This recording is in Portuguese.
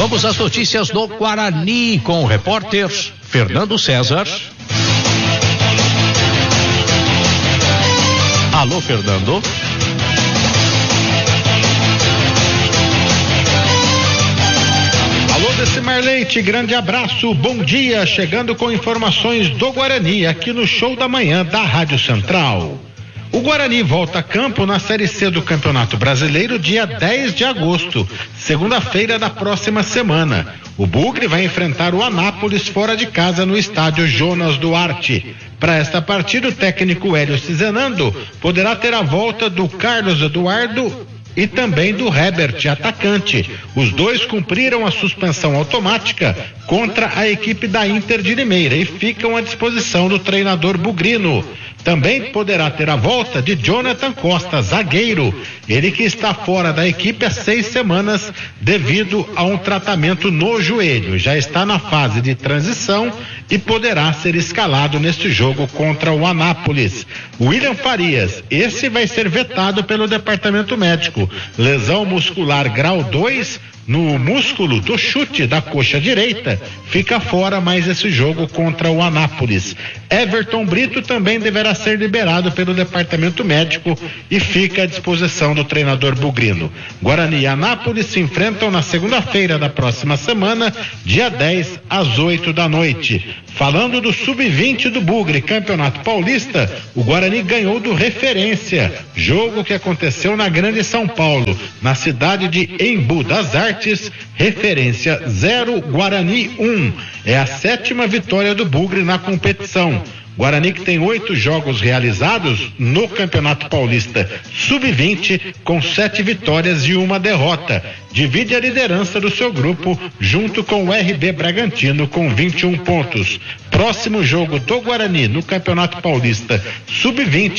Vamos às notícias do Guarani com o repórter Fernando César. Alô, Fernando. Alô, Decimar Leite, grande abraço, bom dia, chegando com informações do Guarani aqui no Show da Manhã da Rádio Central. O Guarani volta a campo na Série C do Campeonato Brasileiro dia 10 de agosto, segunda-feira da próxima semana. O Bugre vai enfrentar o Anápolis fora de casa no estádio Jonas Duarte. Para esta partida, o técnico Hélio Cizenando poderá ter a volta do Carlos Eduardo e também do Herbert, atacante. Os dois cumpriram a suspensão automática contra a equipe da Inter de Limeira e ficam à disposição do treinador bugrino. Também poderá ter a volta de Jonathan Costa, zagueiro, ele que está fora da equipe há 6 semanas devido a um tratamento no joelho. Já está na fase de transição e poderá ser escalado neste jogo contra o Anápolis. William Farias, esse vai ser vetado pelo departamento médico. Lesão muscular grau 2 no músculo do chute da coxa direita, fica fora mais esse jogo contra o Anápolis. Everton Brito também deverá ser liberado pelo departamento médico e fica à disposição do treinador bugrino. Guarani e Anápolis se enfrentam na segunda-feira da próxima semana, dia 10 às 8 da noite. Falando do Sub-20 do Bugre, Campeonato Paulista, o Guarani ganhou do Referência, jogo que aconteceu na Grande São Paulo, na cidade de Embu das Artes. Referência 0, Guarani 1. É a 7ª vitória do Bugre na competição. Guarani que tem 8 jogos realizados no Campeonato Paulista Sub-20 com 7 vitórias e 1 derrota. Divide a liderança do seu grupo junto com o RB Bragantino com 21 pontos. Próximo jogo do Guarani no Campeonato Paulista Sub-20